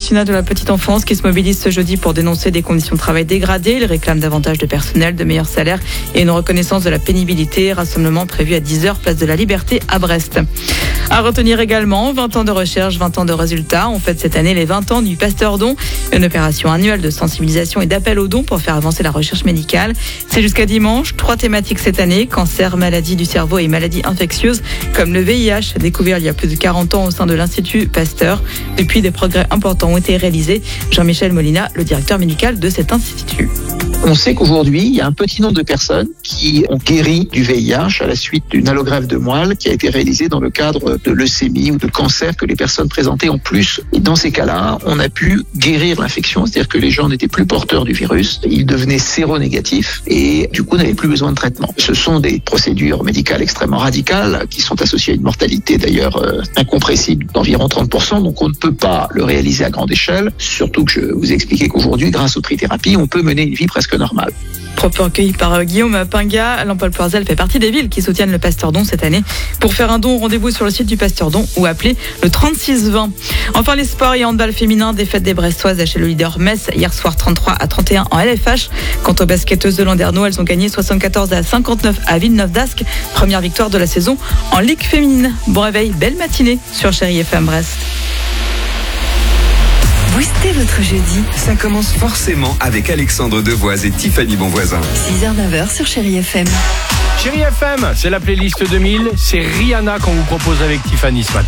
pensionnats de la petite enfance qui se mobilisent ce jeudi pour dénoncer des conditions de travail dégradées. Ils réclament davantage de personnel, de meilleurs salaires et une reconnaissance de la pénibilité. Rassemblement prévu à 10h, place de la Liberté à Brest. À retenir également, 20 ans de recherche, 20 ans de résultats. On fête cette année les 20 ans du Pasteur Don, une opération annuelle de sensibilisation et d'appel aux dons pour faire avancer la recherche médicale. C'est jusqu'à dimanche. 3 thématiques cette année: cancer, maladie du cerveau et maladies infectieuses comme le VIH, découvert il y a plus de 40 ans au sein de l'Institut Pasteur. Depuis, des progrès importants ont été réalisés. Jean-Michel Molina, le directeur médical de cet institut. On sait qu'aujourd'hui, il y a un petit nombre de personnes qui ont guéri du VIH à la suite d'une allogreffe de moelle qui a été réalisée dans le cadre de leucémie ou de cancer que les personnes présentaient en plus. Et dans ces cas-là, on a pu guérir l'infection, c'est-à-dire que les gens n'étaient plus porteurs du virus, ils devenaient séronégatifs et du coup n'avaient plus besoin de traitement. Ce sont des procédures médicales extrêmement radicales qui sont associées à une mortalité d'ailleurs incompressible d'environ 30%, donc on ne peut pas le réaliser à grande échelle, surtout que je vous ai expliqué qu'aujourd'hui, grâce aux trithérapies, on peut mener une vie presque normale. Propos recueillis par Guillaume Pinga. Lampol-Ploirzel fait partie des villes qui soutiennent le Pasteur Don cette année. Pour faire un don, rendez-vous sur le site du Pasteur Don ou appelez le 3620. Enfin, les sports et handball féminin, défaite des Brestoises chez le leader Metz hier soir 33-31 en LFH. Quant aux basketteuses de Landerneau, elles ont gagné 74-59 à Villeneuve-d'Ascq. Première victoire de la saison en Ligue féminine. Bon réveil, belle matinée sur Chérie FM Brest. Boostez votre jeudi. Ça commence forcément avec Alexandre Devoise et Tiffany Bonvoisin. 6h-9h sur Chérie FM. Chérie FM, c'est la playlist 2000. C'est Rihanna qu'on vous propose avec Tiffany ce matin.